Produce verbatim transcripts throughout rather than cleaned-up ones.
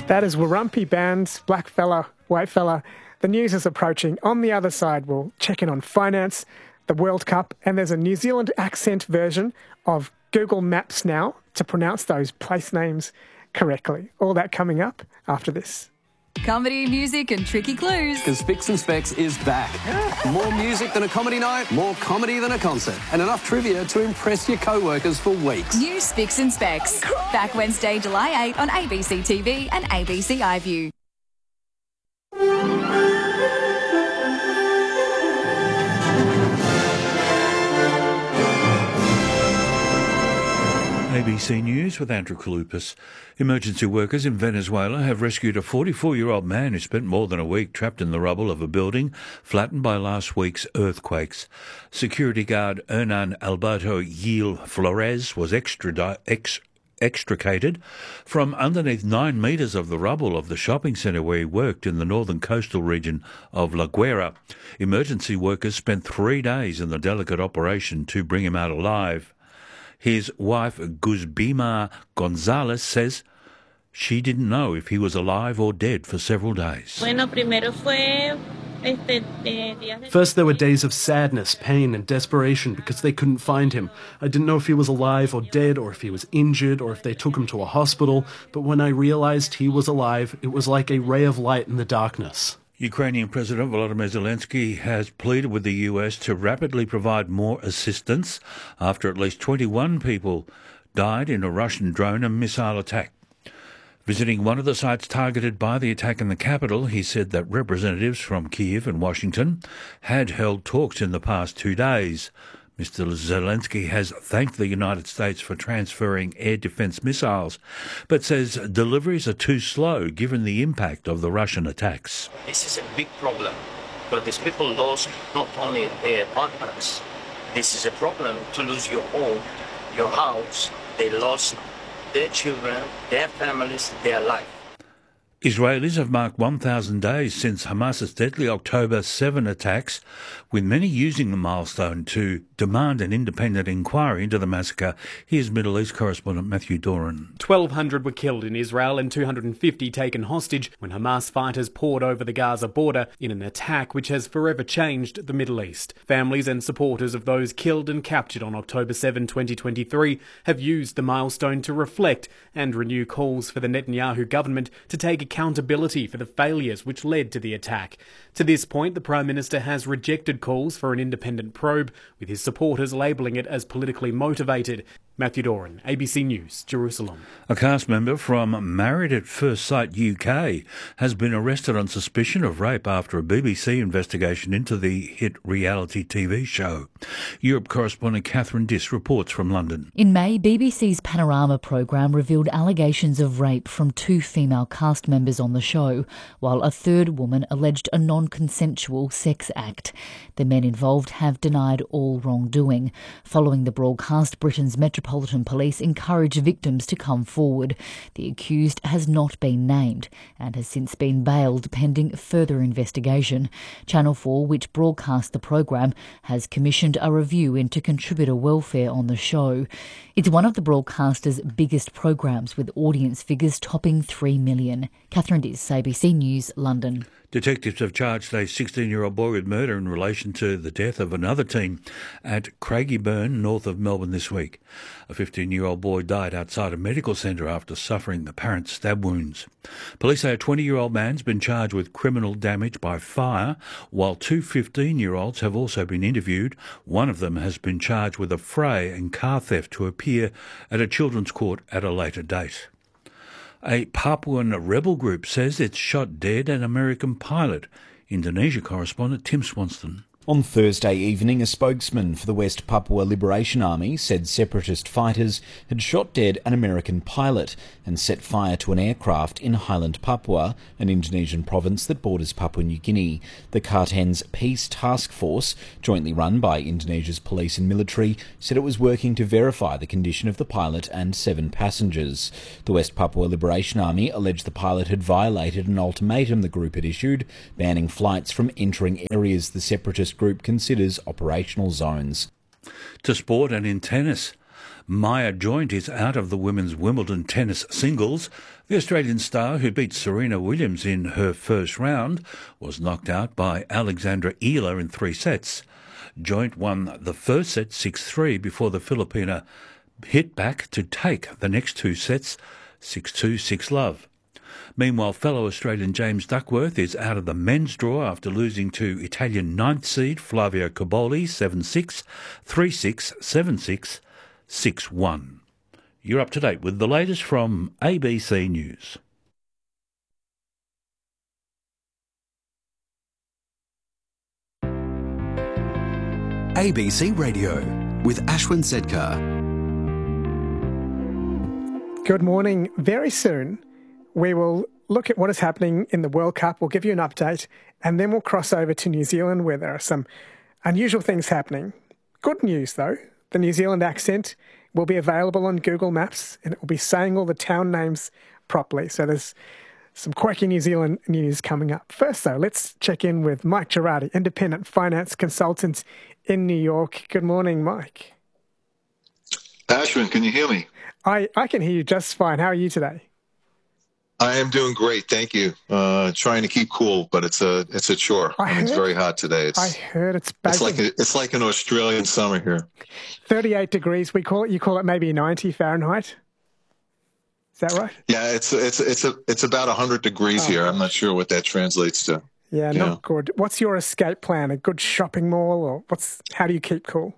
That is Warumpi Band's Black Fella, White Fella. The news is approaching. On the other side, we'll check in on finance, the World Cup, and there's a New Zealand accent version of Google Maps now to pronounce those place names correctly. All that coming up after this. Comedy, music and tricky clues. Because Spicks and Specs is back. More music than a comedy night, more comedy than a concert, and enough trivia to impress your co-workers for weeks. New Spicks and Specs. Back Wednesday, July eighth on A B C T V and A B C iView. A B C News with Andrew Kalupas. Emergency workers in Venezuela have rescued a forty-four-year-old man who spent more than a week trapped in the rubble of a building flattened by last week's earthquakes. Security guard Hernan Alberto Gil Flores was extradi- ex- extricated from underneath nine metres of the rubble of the shopping centre where he worked in the northern coastal region of La Guaira. Emergency workers spent three days in the delicate operation to bring him out alive. His wife, Guzbima Gonzalez, says she didn't know if he was alive or dead for several days. First, there were days of sadness, pain and desperation because they couldn't find him. I didn't know if he was alive or dead, or if he was injured, or if they took him to a hospital. But when I realized he was alive, it was like a ray of light in the darkness. Ukrainian President Volodymyr Zelensky has pleaded with the U S to rapidly provide more assistance after at least twenty-one people died in a Russian drone and missile attack. Visiting one of the sites targeted by the attack in the capital, he said that representatives from Kyiv and Washington had held talks in the past two days. Mister Zelensky has thanked the United States for transferring air defence missiles, but says deliveries are too slow given the impact of the Russian attacks. This is a big problem, but these people lost not only their partners. This is a problem to lose your home, your house. They lost their children, their families, their life. Israelis have marked one thousand days since Hamas's deadly October seventh attacks, with many using the milestone to demand an independent inquiry into the massacre. Here's Middle East correspondent Matthew Doran. twelve hundred were killed in Israel and two hundred fifty taken hostage when Hamas fighters poured over the Gaza border in an attack which has forever changed the Middle East. Families and supporters of those killed and captured on October seventh, twenty twenty-three have used the milestone to reflect and renew calls for the Netanyahu government to take accountability for the failures which led to the attack. To this point, the Prime Minister has rejected calls for an independent probe, with his supporters labelling it as politically motivated. Matthew Doran, A B C News, Jerusalem. A cast member from Married at First Sight U K has been arrested on suspicion of rape after a B B C investigation into the hit reality T V show. Europe correspondent Catherine Diss reports from London. In May, B B C's Panorama programme revealed allegations of rape from two female cast members on the show, while a third woman alleged a non-consensual sex act. The men involved have denied all wrongdoing. Following the broadcast, Britain's Metropolitan Police encourage victims to come forward. The accused has not been named and has since been bailed pending further investigation. Channel four, which broadcast the programme, has commissioned a review into contributor welfare on the show. It's one of the broadcaster's biggest programmes, with audience figures topping three million. Catherine Diss, A B C News, London. Detectives have charged a sixteen-year-old boy with murder in relation to the death of another teen at Craigieburn, north of Melbourne this week. A fifteen-year-old boy died outside a medical centre after suffering apparent stab wounds. Police say a twenty-year-old man's been charged with criminal damage by fire, while two fifteen-year-olds have also been interviewed. One of them has been charged with a fray and car theft to appear at a children's court at a later date. A Papuan rebel group says it's shot dead an American pilot. Indonesia correspondent Tim Swanston. On Thursday evening, a spokesman for the West Papua Liberation Army said separatist fighters had shot dead an American pilot and set fire to an aircraft in Highland Papua, an Indonesian province that borders Papua New Guinea. The Karten's Peace Task Force, jointly run by Indonesia's police and military, said it was working to verify the condition of the pilot and seven passengers. The West Papua Liberation Army alleged the pilot had violated an ultimatum the group had issued, banning flights from entering areas the separatist group considers operational zones. To sport and in tennis, Maya Joint is out of the women's Wimbledon tennis singles. The Australian star, who beat Serena Williams in her first round, was knocked out by Alexandra Ealer in three sets. Joint won the first set six three before the Filipina hit back to take the next two sets six two, six love. Meanwhile, fellow Australian James Duckworth is out of the men's draw after losing to Italian ninth seed Flavio Cobolli seven six, three six, seven six, six one. You're up to date with the latest from A B C News. A B C Radio with Ashwin Sedkar. Good morning. Very soon we will look at what is happening in the World Cup. We'll give you an update, and then we'll cross over to New Zealand where there are some unusual things happening. Good news, though. The New Zealand accent will be available on Google Maps, and it will be saying all the town names properly. So there's some quirky New Zealand news coming up. First, though, let's check in with Mike Girardi, independent finance consultant in New York. Good morning, Mike. Ashwin, can you hear me? I, I can hear you just fine. How are you today? I am doing great, thank you. Uh, trying to keep cool, but it's a it's a chore. I I mean, heard, it's very hot today. It's, I heard it's baking. It's like a, it's like an Australian summer here. thirty-eight degrees. We call it. You call it maybe ninety Fahrenheit. Is that right? Yeah, it's it's it's a it's about a hundred degrees oh, here. I'm not sure what that translates to. Yeah, you not know. good. What's your escape plan? A good shopping mall, or what's? How do you keep cool?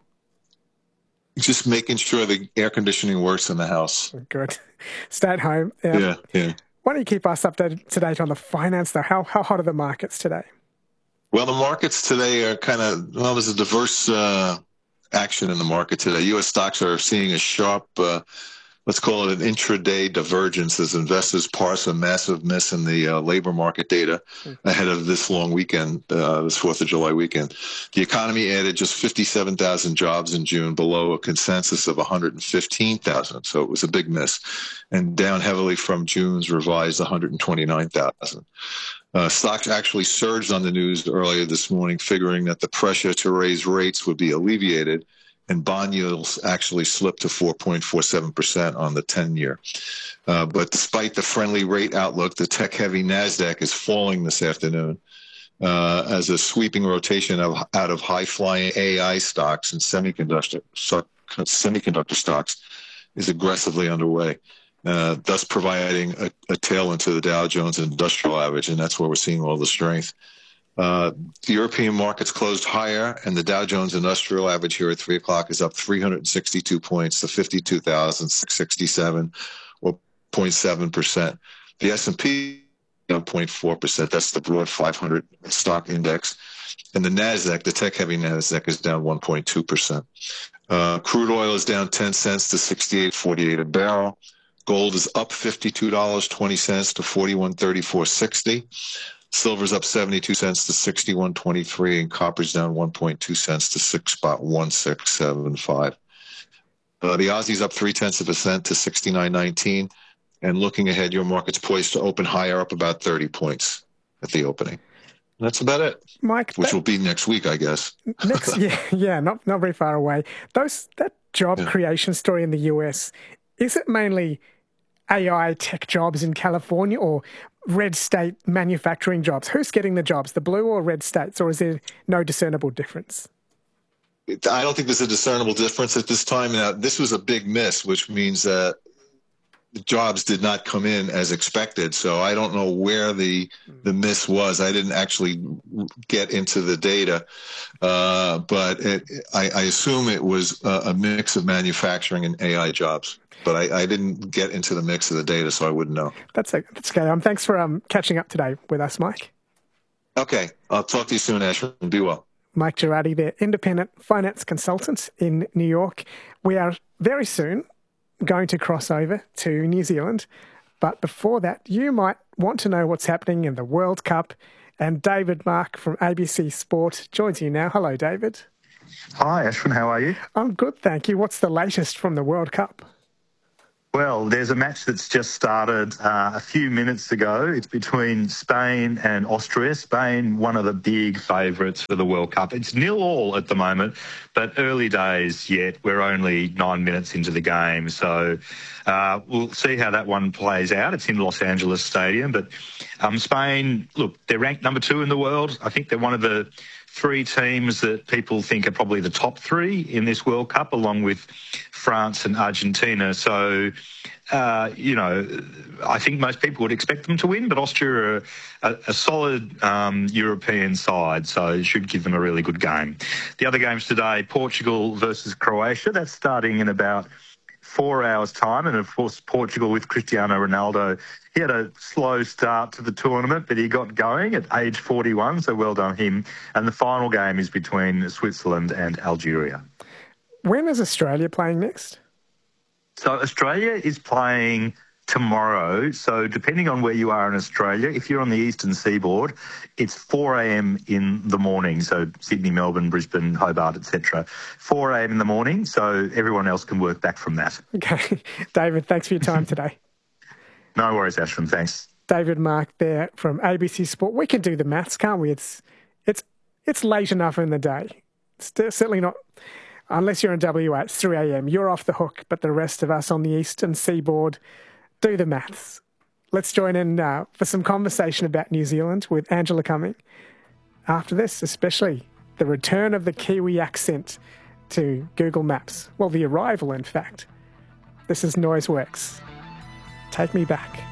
Just making sure the air conditioning works in the house. Good. Stay at home. Um, yeah, yeah. Why don't you keep us updated to date on the finance, though? How how hot are the markets today? Well, the markets today are kind of, well, there's a diverse uh, action in the market today. U S stocks are seeing a sharp, uh, let's call it an intraday divergence as investors parse a massive miss in the uh, labor market data ahead of this long weekend, uh, this fourth of July weekend. The economy added just fifty-seven thousand jobs in June, below a consensus of one hundred fifteen thousand. So it was a big miss, and down heavily from June's revised one hundred twenty-nine thousand. Uh, stocks actually surged on the news earlier this morning, figuring that the pressure to raise rates would be alleviated, and bond yields actually slipped to four point four seven percent on the ten-year. Uh, but despite the friendly rate outlook, the tech-heavy NASDAQ is falling this afternoon uh, as a sweeping rotation of, out of high-flying A I stocks and semiconductor, so, semiconductor stocks is aggressively underway, uh, thus providing a, a tailwind to the Dow Jones Industrial Average, and that's where we're seeing all the strength. Uh, the European markets closed higher, and the Dow Jones Industrial Average here at three o'clock is up three hundred sixty-two points to fifty-two thousand six hundred sixty-seven, or zero point seven percent. The S and P up zero point four percent. That's the broad five hundred stock index. And the NASDAQ, the tech-heavy NASDAQ, is down one point two percent. Uh, crude oil is down ten cents to sixty-eight forty-eight a barrel. Gold is up fifty-two dollars and twenty cents to forty-one thirty-four sixty. Silver's up seventy-two cents to sixty-one twenty-three, and copper's down one point two cents to six spot one six seven five. Uh, the Aussie's up three tenths of a cent to sixty-nine nineteen, and looking ahead, your market's poised to open higher, up about thirty points at the opening. And that's about it. Mike, which that, will be next week, I guess. next, yeah, yeah, not not very far away. Those that job Yeah. creation story in the U S, is it mainly A I tech jobs in California or red state manufacturing jobs? Who's getting the jobs, the blue or red states, or is there no discernible difference? I don't think there's a discernible difference at this time. Now, this was a big miss, which means that the jobs did not come in as expected. So I don't know where the the miss was. I didn't actually get into the data, uh, but it, I, I assume it was a, a mix of manufacturing and A I jobs. But I, I didn't get into the mix of the data, so I wouldn't know. That's okay. That's okay. Um, thanks for um, catching up today with us, Mike. Okay. I'll talk to you soon, Ashwin. Be well. Mike Girardi, the independent finance consultant in New York. We are very soon going to cross over to New Zealand. But before that, you might want to know what's happening in the World Cup. And David Mark from A B C Sport joins you now. Hello, David. Hi, Ashwin. How are you? I'm good, thank you. What's the latest from the World Cup? Well, there's a match that's just started uh, a few minutes ago. It's between Spain and Austria. Spain, one of the big favourites for the World Cup. It's nil all at the moment, but early days yet. We're only nine minutes into the game, so uh, we'll see how that one plays out. It's in Los Angeles Stadium, but um, Spain, look, they're ranked number two in the world. I think they're one of the three teams that people think are probably the top three in this World Cup, along with France and Argentina. So, uh, you know, I think most people would expect them to win, but Austria are a, a solid um, European side, so it should give them a really good game. The other games today, Portugal versus Croatia, that's starting in about four hours' time. And, of course, Portugal with Cristiano Ronaldo. He had a slow start to the tournament, but he got going at age forty-one, so well done him. And the final game is between Switzerland and Algeria. When is Australia playing next? So Australia is playing tomorrow. So depending on where you are in Australia, if you're on the eastern seaboard, it's four a.m. in the morning. So Sydney, Melbourne, Brisbane, Hobart, et cetera. four a.m. in the morning, so everyone else can work back from that. Okay. David, thanks for your time today. No worries, Ashton. Thanks. David Mark there from A B C Sport. We can do the maths, can't we? It's it's it's late enough in the day. It's certainly not, unless you're in W A, it's three a.m. You're off the hook, but the rest of us on the eastern seaboard do the maths. Let's join in now for some conversation about New Zealand with Angela Cumming. After this, especially the return of the Kiwi accent to Google Maps. Well, the arrival, in fact. This is Noiseworks. Take me back.